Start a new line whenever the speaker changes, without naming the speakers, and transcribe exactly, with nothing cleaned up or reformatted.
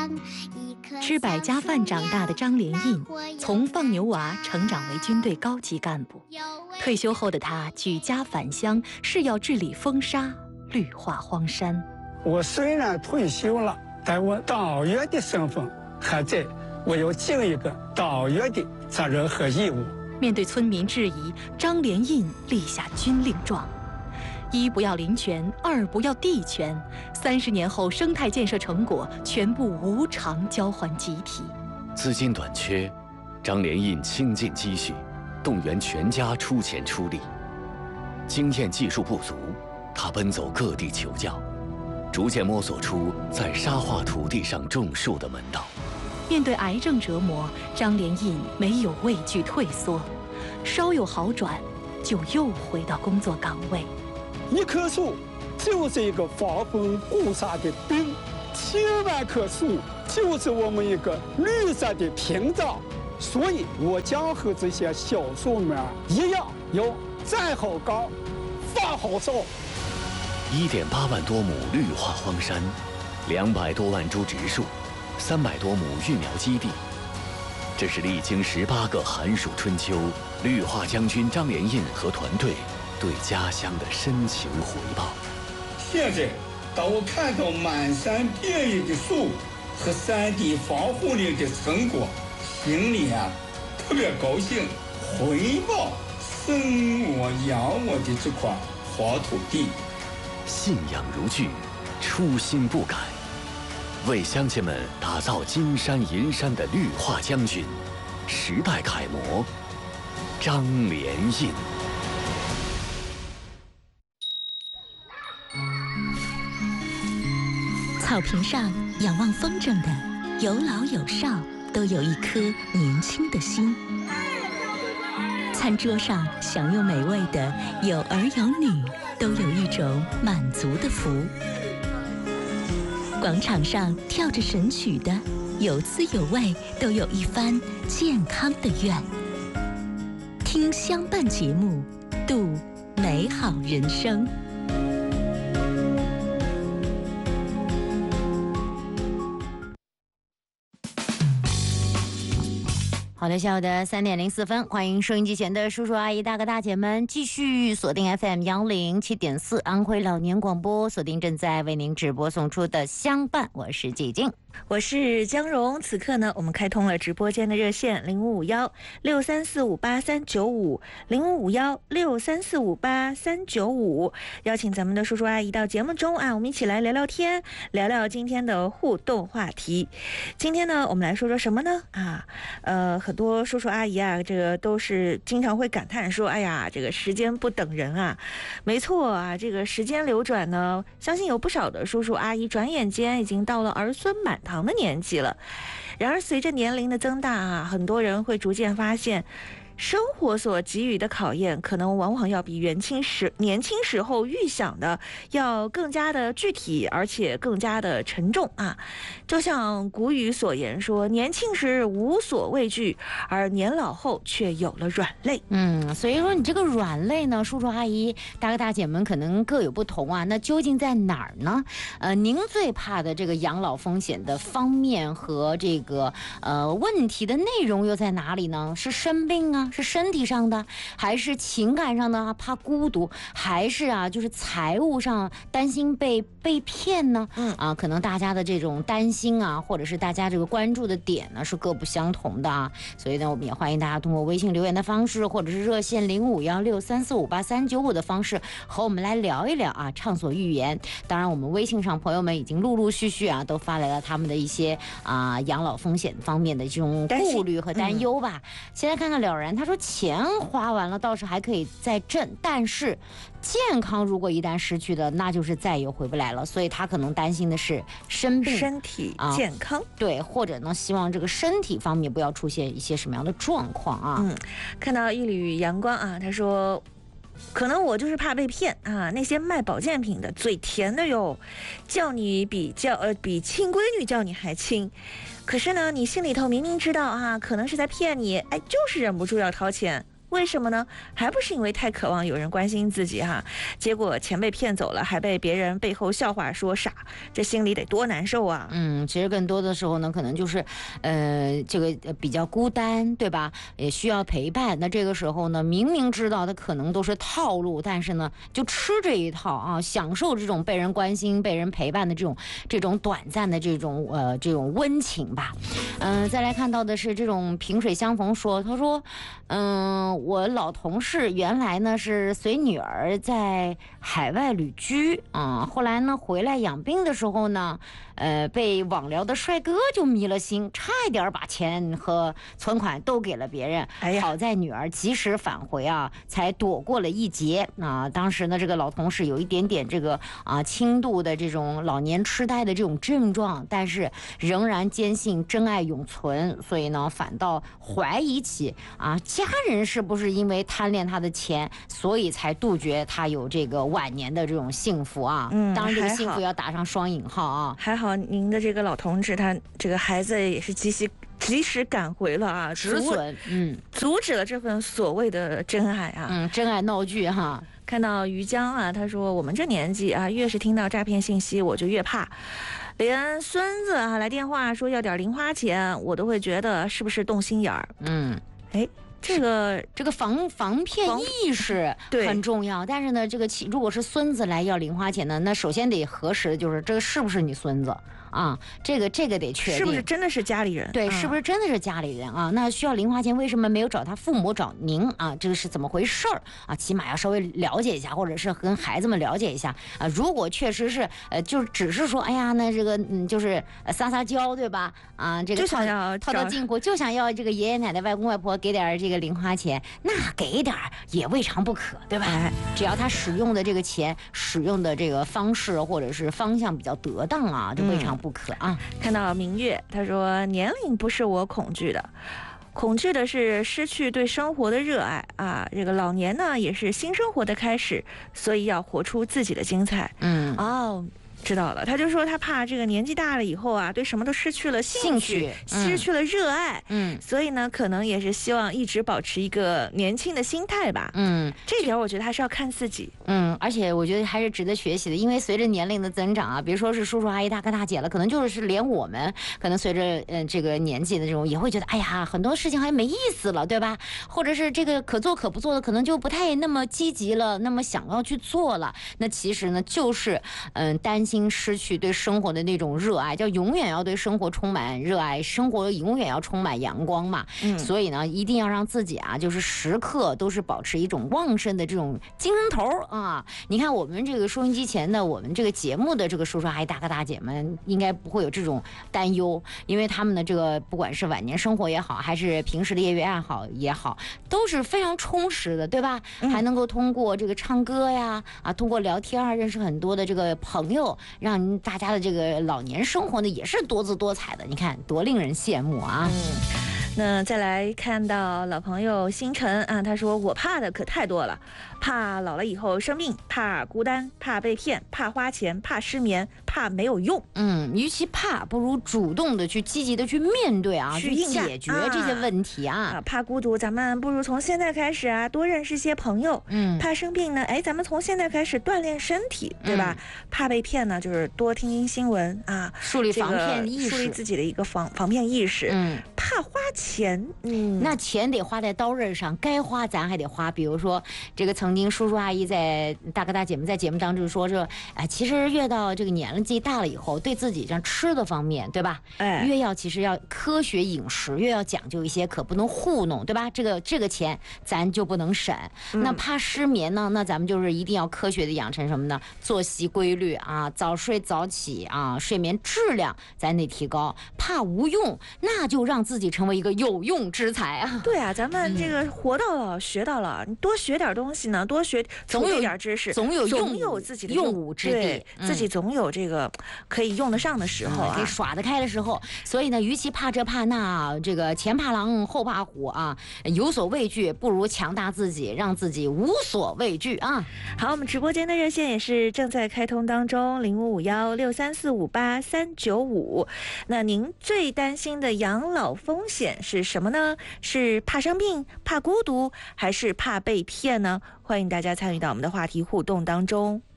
吃百家饭长大的张连印，从放牛娃成长为军队高级干部。退休后的他举家返乡，誓要治理风沙，绿化荒山。
我虽然退休了，但我党员的身份还在，我要尽一个党员的责任和义务。
面对村民质疑，张连印立下军令状：一不要林权，二不要地权。三十年后，生态建设成果全部无偿交还集体。
资金短缺，张连印倾尽积蓄，动员全家出钱出力。经验技术不足，他奔走各地求教，逐渐摸索出在沙化土地上种树的门道。
面对癌症折磨，张连印没有畏惧退缩，稍有好转，就又回到工作岗位。
一棵树就是一个防风固沙的冰，千万棵树就是我们一个绿色的屏障。所以，我将和这些小树们一样，要站好岗，发好烧。
一点八万多亩绿化荒山，两百多万株植树，三百多亩育苗基地。这是历经十八个寒暑春秋，绿化将军张连印和团队对家乡的深情回报。
现在，当我看到满山遍野的树和山地防护林的成果，心里啊特别高兴，回报生我养我的这块黄土地。
信仰如炬，初心不改，为乡亲们打造金山银山的绿化将军，时代楷模张连印。
草坪上仰望风筝的有老有少，都有一颗年轻的心。餐桌上享用美味的有儿有女，都有一种满足的福。广场上跳着神曲的有滋有味，都有一番健康的愿。听相伴节目，度美好人生。
好的，下午的三点零四分，欢迎收音机前的叔叔阿姨、大哥大姐们继续锁定 F M 幺零七点四安徽老年广播，锁定正在为您直播送出的相伴，我是季静。
我是江荣。此刻呢，我们开通了直播间的热线零五五幺六三四五八三九五零五五幺六三四五八三九五，邀请咱们的叔叔阿姨到节目中啊，我们一起来聊聊天，聊聊今天的互动话题。今天呢，我们来说说什么呢？啊，呃，很多叔叔阿姨啊，这个都是经常会感叹说，哎呀，这个时间不等人啊。没错啊，这个时间流转呢，相信有不少的叔叔阿姨转眼间已经到了儿孙满堂的年纪了。然而随着年龄的增大啊，很多人会逐渐发现，生活所给予的考验，可能往往要比年轻时年轻时候预想的要更加的具体，而且更加的沉重啊。就像古语所言说，年轻时无所畏惧，而年老后却有了软肋。
嗯，所以说你这个软肋呢，叔叔阿姨、大哥大姐们可能各有不同啊。那究竟在哪儿呢？呃，您最怕的这个养老风险的方面和这个呃问题的内容又在哪里呢？是生病啊？是身体上的，还是情感上的怕孤独，还是啊就是财务上担心被被骗呢？嗯啊，可能大家的这种担心啊，或者是大家这个关注的点呢是各不相同的啊。所以呢，我们也欢迎大家通过微信留言的方式，或者是热线零五幺六三四五八三九五的方式和我们来聊一聊啊，畅所欲言。当然，我们微信上朋友们已经陆陆续续啊都发来了他们的一些啊养老风险方面的这种顾虑和担忧吧。嗯、先来看看了然。他说钱花完了倒是还可以再挣，但是健康如果一旦失去了，那就是再也回不来了。所以他可能担心的是生病、
身体健康、啊，
对，或者呢，希望这个身体方面不要出现一些什么样的状况啊。
嗯，看到一缕阳光啊，他说。可能我就是怕被骗啊！那些卖保健品的嘴甜的哟，叫你比较呃比亲闺女叫你还亲，可是呢，你心里头明明知道啊，可能是在骗你，哎，就是忍不住要掏钱。 为什么呢？还不是因为太渴望有人关心自己哈，结果钱被骗走了，还被别人背后笑话说傻，这心里得多难受啊！
嗯，其实更多的时候呢，可能就是，呃，这个比较孤单，对吧？也需要陪伴。那这个时候呢，明明知道它可能都是套路，但是呢，就吃这一套啊，享受这种被人关心、被人陪伴的这种这种短暂的这种呃这种温情吧。嗯、呃，再来看到的是这种萍水相逢说，他说，嗯、呃，我老同事原来呢是随女儿在海外旅居啊、呃，后来呢回来养病的时候呢，呃，被网聊的帅哥就迷了心，差一点把钱和存款都给了别人。
哎呀，
好在女儿及时返回啊，才躲过了一劫啊。当时呢，这个老同事有一点点这个啊轻度的这种老年痴呆的这种症状，但是仍然坚信真爱永存，所以呢，反倒怀疑起啊家人是不是因为贪恋他的钱，所以才杜绝他有这个晚年的这种幸福啊。
嗯，
当然这个
还好
幸福要打上双引号啊。
还好您的这个老同志，他这个孩子也是及时及时赶回了啊，
止损，嗯，
阻止了这份所谓的真爱啊。
嗯，真爱闹剧哈。
看到于江啊，他说我们这年纪啊，越是听到诈骗信息，我就越怕。连孙子啊来电话说要点零花钱，我都会觉得是不是动心眼儿。
嗯，
哎。这个
这个防防骗意识很重要，但是呢，这个如果是孙子来要零花钱呢，那首先得核实，就是这个是不是你孙子啊？这个这个得确定
是不是真的是家里人？
对，
嗯、
是不是真的是家里人啊？那需要零花钱，为什么没有找他父母找您啊？这个是怎么回事儿啊？起码要稍微了解一下，或者是跟孩子们了解一下啊。如果确实是呃，就只是说，哎呀，那这个嗯，就是撒撒娇，对吧？啊，这个
就想要
套套近乎，就想要这个爷爷奶奶、外公外婆给点这个零花钱，那给点也未尝不可，对吧？
哎、
只要他使用的这个钱使用的这个方式或者是方向比较得当啊，就未尝不可啊。
嗯、看到明月，他说年龄不是我恐惧的。恐惧的是失去对生活的热爱啊！这个老年呢，也是新生活的开始，所以要活出自己的精彩。
嗯，
哦。知道了，他就说他怕这个年纪大了以后啊，对什么都失去了兴趣，
兴趣
失去了热爱，
嗯，
所以呢，可能也是希望一直保持一个年轻的心态吧，
嗯，
这点我觉得还是要看自己，
嗯，而且我觉得还是值得学习的，因为随着年龄的增长啊，别说是叔叔阿姨、大哥大姐了，可能就是连我们，可能随着嗯、呃、这个年纪的这种，也会觉得哎呀，很多事情还没意思了，对吧？或者是这个可做可不做的，可能就不太那么积极了，那么想要去做了，那其实呢，就是嗯、呃、担心失去对生活的那种热爱，叫永远要对生活充满热爱，生活永远要充满阳光嘛。嗯，所以呢，一定要让自己啊，就是时刻都是保持一种旺盛的这种精神头啊。你看我们这个收音机前的我们这个节目的这个叔叔阿姨大哥大姐们，应该不会有这种担忧，因为他们的这个不管是晚年生活也好，还是平时的业余爱好也好，都是非常充实的，对吧？嗯、还能够通过这个唱歌呀，啊，通过聊天啊，认识很多的这个朋友，让大家的这个老年生活呢也是多姿多彩的，你看多令人羡慕啊！
嗯，那再来看到老朋友星辰啊，他说我怕的可太多了，怕老了以后生病，怕孤单，怕被骗，怕花钱，怕失眠，怕没有用。
嗯，与其怕，不如主动的去积极的去面对啊，去解决这些问题啊。
啊，怕孤独，咱们不如从现在开始啊，多认识些朋友。
嗯，
怕生病呢，哎，咱们从现在开始锻炼身体，对吧？嗯、怕被骗呢，就是多听听新闻啊，
树立防骗意识，
树立自己的一个防防骗意识。
嗯，
怕花钱，嗯，
那钱得花在刀刃上，该花咱还得花。比如说，这个曾经叔叔阿姨在大哥大姐们在节目当中说说，哎，其实越到这个年纪大了以后，对自己这样吃的方面，对吧？
哎，
越要其实要科学饮食，越要讲究一些，可不能糊弄，对吧？这个这个钱咱就不能省。嗯、那怕失眠呢，那咱们就是一定要科学的养成什么呢？作息规律啊，早睡早起啊，睡眠质量咱得提高。怕无用，那就让自己成为一个有用之才啊！
对啊，咱们这个活到老学到老，你多学点东西呢，多学总有点知识，
总有用
总有自己的
用武之地，
嗯、自己总有这个可以用得上的时候啊，
可以耍得开的时候。所以呢，与其怕这怕那，这个前怕狼后怕虎啊，有所畏惧，不如强大自己，让自己无所畏惧啊！
好，我们直播间的热线也是正在开通当中，零五五幺六三四五八三九五。那您最担心的养老风险是是什么呢？是怕生病、怕孤独，还是怕被骗呢？欢迎大家参与到我们的话题互动当中。